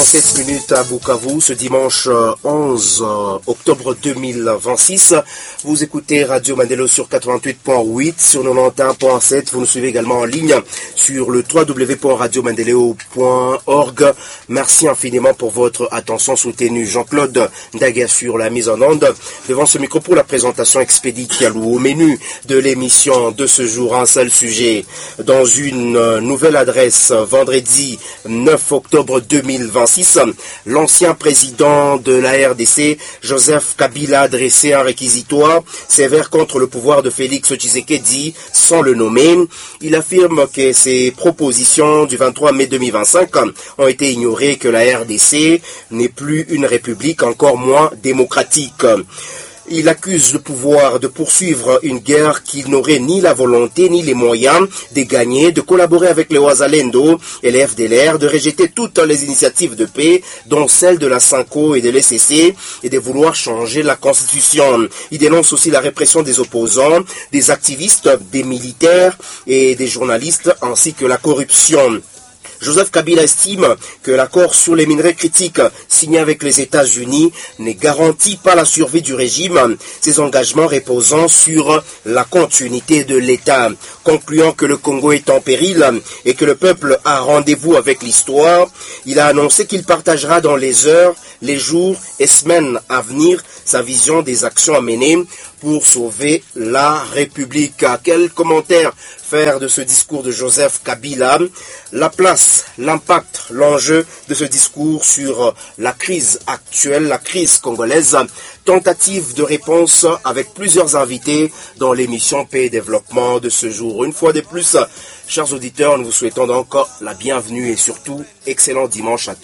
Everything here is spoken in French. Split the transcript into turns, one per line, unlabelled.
7 minutes à Bukavu, ce dimanche 11 octobre 2026. Vous écoutez Radio Mandelo sur 88.8, sur 91.7. Vous nous suivez également en ligne sur le www.radiomandelo.org. Merci infiniment pour votre attention soutenue. Jean-Claude Ndaga sur la mise en onde. Devant ce micro pour la présentation expédite au menu de l'émission de ce jour. Un seul sujet. Dans une nouvelle adresse, vendredi 9 octobre 2026, l'ancien président de la RDC, Joseph Kabila, a adressé un réquisitoire sévère contre le pouvoir de Félix Tshisekedi sans le nommer. Il affirme que ses propositions du 23 mai 2025 ont été ignorées et que la RDC n'est plus une république, encore moins démocratique. Il accuse le pouvoir de poursuivre une guerre qu'il n'aurait ni la volonté ni les moyens de gagner, de collaborer avec les Ouazalendo et les FDLR, de rejeter toutes les initiatives de paix, dont celle de la Sanko et de l'ECC, et de vouloir changer la Constitution. Il dénonce aussi la répression des opposants, des activistes, des militaires et des journalistes, ainsi que la corruption. Joseph Kabila estime que l'accord sur les minerais critiques signé avec les États-Unis ne garantit pas la survie du régime, ses engagements reposant sur la continuité de l'État. Concluant que le Congo est en péril et que le peuple a rendez-vous avec l'histoire, il a annoncé qu'il partagera dans les heures, les jours et semaines à venir sa vision des actions à mener pour sauver la République. Quel commentaire faire de ce discours de Joseph Kabila? La place, l'impact, l'enjeu de ce discours sur la crise actuelle, la crise congolaise. Tentative de réponse avec plusieurs invités dans l'émission Paix et Développement de ce jour. Une fois de plus, chers auditeurs, nous vous souhaitons donc la bienvenue et surtout excellent dimanche à tous.